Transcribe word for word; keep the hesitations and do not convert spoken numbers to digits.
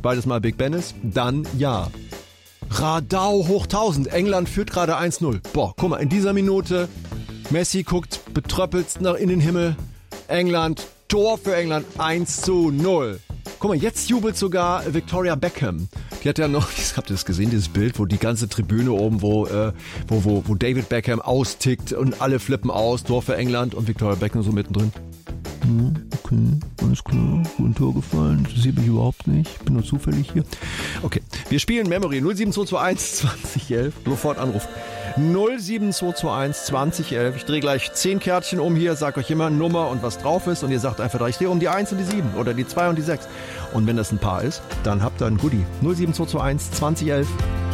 beides mal Big Ben ist, dann ja. Radau hoch tausend. England führt gerade eins null. Boah, guck mal, in dieser Minute, Messi guckt betröppelt nach in den Himmel. England, Tor für England, eins zu null. Guck mal, jetzt jubelt sogar Victoria Beckham. Die hat ja noch, habt ihr das gesehen, dieses Bild, wo die ganze Tribüne oben, wo, äh, wo, wo, wo David Beckham austickt und alle flippen aus, Tor für England und Victoria Beckham so mittendrin. Okay, alles klar, guten Tor gefallen, interessiert mich überhaupt nicht, ich bin nur zufällig hier. Okay, wir spielen Memory null sieben zwei zwei eins zwanzig elf, sofort anrufen. null sieben zwei zwei eins zwanzig elf, ich drehe gleich zehn Kärtchen um hier, sag euch immer Nummer und was drauf ist und ihr sagt einfach, ich drehe um die eins und die sieben oder die zwei und die sechs. Und wenn das ein Paar ist, dann habt ihr ein Goodie. null sieben zwei zwei eins zwanzig elf.